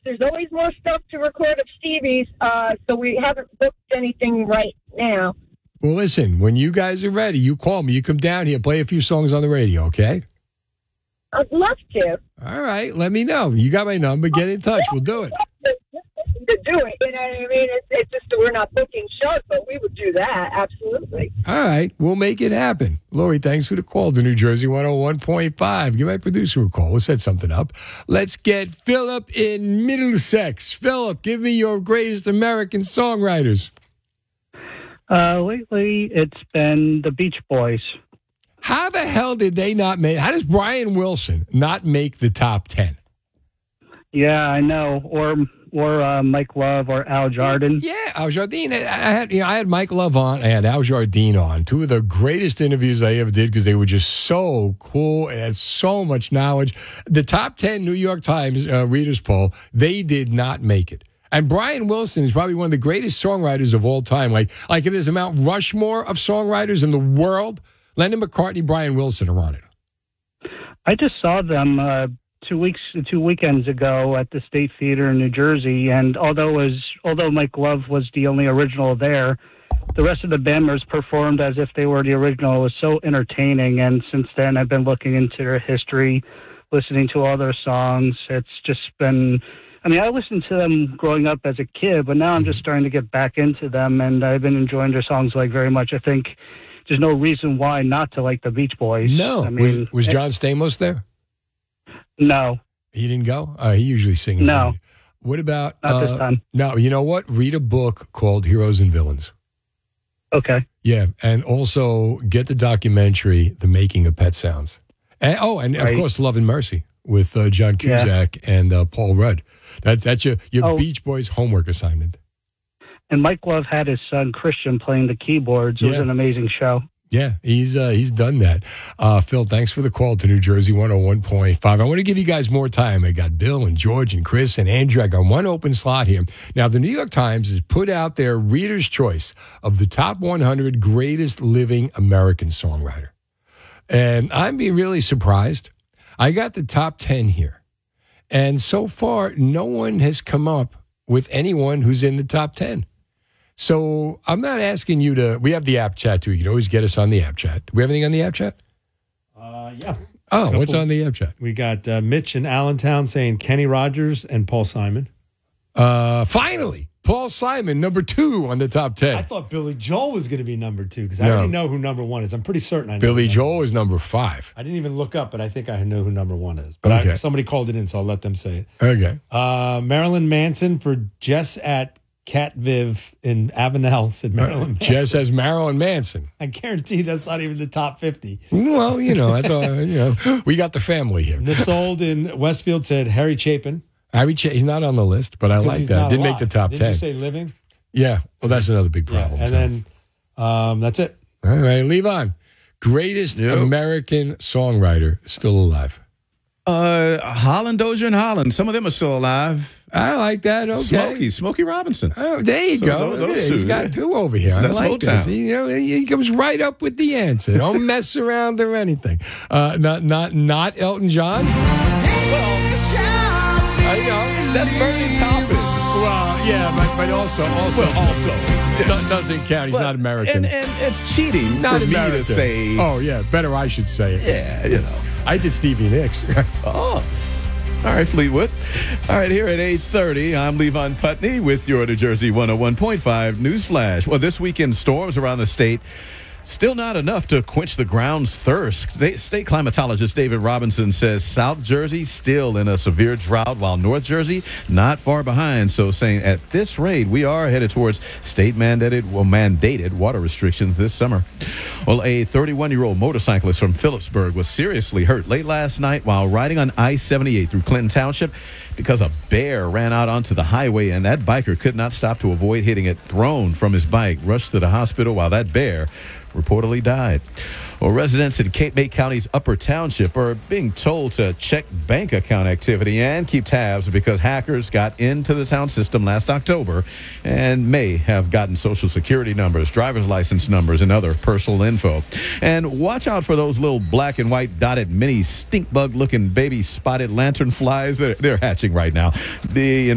There's always more stuff to record of Stevie's, so we haven't booked anything right now. Well, listen, when you guys are ready, you call me. You come down here, play a few songs on the radio, okay? I'd love to. All right, let me know. You got my number. Get in touch. We'll do it. To do it, you know what I mean? It's just that we're not booking shows, but we would do that, absolutely. All right, we'll make it happen. Lori, thanks for the call to New Jersey 101.5. Give my producer a call. We'll set something up. Let's get Philip in Middlesex. Philip, give me your greatest American songwriters. Lately, it's been the Beach Boys. How the hell did they not make? How does Brian Wilson not make the top 10? Yeah, I know. Or Mike Love or Al Jardine. Yeah, Al Jardine. I had Mike Love on. I had Al Jardine on. Two of the greatest interviews I ever did because they were just so cool and had so much knowledge. The top 10 New York Times readers poll, they did not make it. And Brian Wilson is probably one of the greatest songwriters of all time. Like if there's a Mount Rushmore of songwriters in the world, Lennon McCartney, Brian Wilson are on it. I just saw them 2 weekends ago at the State Theater in New Jersey, and although Mike Love was the only original there, the rest of the band members performed as if they were the original. It was so entertaining, and since then I've been looking into their history, listening to all their songs. It's just been... I mean, I listened to them growing up as a kid, but now I'm just starting to get back into them, and I've been enjoying their songs very much. I think there's no reason why not to like the Beach Boys. No. I mean, was John Stamos there? No. He didn't go? He usually sings. No. Right? What about... Not this time. No, you know what? Read a book called Heroes and Villains. Okay. Yeah, and also get the documentary, The Making of Pet Sounds. And, of course, Love and Mercy with John Cusack and Paul Rudd. That's your Beach Boys homework assignment. And Mike Love had his son Christian playing the keyboards. It was an amazing show. Yeah, he's done that. Phil, thanks for the call to New Jersey 101.5. I want to give you guys more time. I got Bill and George and Chris and Andrew. I got one open slot here. Now, the New York Times has put out their reader's choice of the top 100 greatest living American songwriter. And I'm being really surprised. I got the top 10 here. And so far, no one has come up with anyone who's in the top 10. So I'm not asking you to... We have the app chat, too. You can always get us on the app chat. Do we have anything on the app chat? Yeah. Oh, what's on the app chat? We got Mitch in Allentown saying Kenny Rogers and Paul Simon. Finally, Paul Simon, number 2 on the top 10. I thought Billy Joel was going to be number 2 because I already know who number 1 is. I'm pretty certain I know. Billy Joel is number 5. I didn't even look up, but I think I know who number 1 is. But somebody called it in, so I'll let them say it. Okay. Marilyn Manson for Jess at Cat Viv in Avenel said Marilyn Manson. Jess has Marilyn Manson. I guarantee that's not even the top 50. Well, that's all. We got the family here. Nisold in Westfield said Harry Chapin. He's not on the list, but I like that. Didn't make the top 10. Did you say living? Yeah. Well, that's another big problem. And then that's it. All right, Levon. Greatest American songwriter still alive. Holland, Dozier, and Holland. Some of them are still alive. I like that. Okay. Smokey Robinson. Oh, there you go. Those two, He's got 2 over here. So I like this. He comes right up with the answer. Don't mess around or anything. Not Elton John. I know. That's Bernie Taupin. Well, yeah, but also doesn't count. He's not American. And it's cheating Not for American. me to say. Oh, yeah. Better I should say it. Yeah, I did Stevie Nicks. Oh. All right, Fleetwood. All right, here at 8:30, I'm Levon Putney with your New Jersey 101.5 News Flash. Well, this weekend, storms around the state. Still not enough to quench the ground's thirst. State climatologist David Robinson says South Jersey still in a severe drought, while North Jersey not far behind. So saying at this rate, we are headed towards mandated water restrictions this summer. Well, a 31-year-old motorcyclist from Phillipsburg was seriously hurt late last night while riding on I-78 through Clinton Township because a bear ran out onto the highway, and that biker could not stop to avoid hitting it. Thrown from his bike, rushed to the hospital while that bear reportedly died. Well, residents in Cape May County's Upper Township are being told to check bank account activity and keep tabs because hackers got into the town system last October and may have gotten Social Security numbers, driver's license numbers, and other personal info. And watch out for those little black and white dotted mini stink bug looking baby spotted lantern flies. They're hatching right now. The